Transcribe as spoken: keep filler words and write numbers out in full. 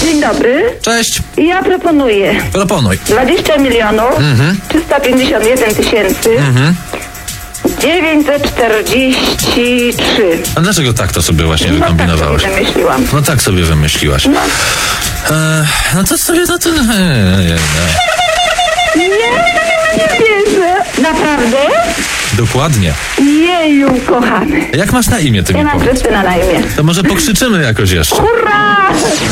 Dzień dobry. Cześć. Ja proponuję Proponuj. dwadzieścia milionów Mhm. trzysta pięćdziesiąt jeden tysięcy Mhm. dziewięćset czterdzieści trzy. A dlaczego tak to sobie właśnie No tak wykombinowałaś? sobie wymyśliłam. No tak sobie wymyśliłaś. No. E, no to sobie no to... Nie, nie, nie. Nie, nie wierzę. Naprawdę? Dokładnie. Jeju, kochany. Jak masz na imię, ty Ja mi mam powiedz? Krystyna na imię. To może pokrzyczymy jakoś jeszcze. Hurra!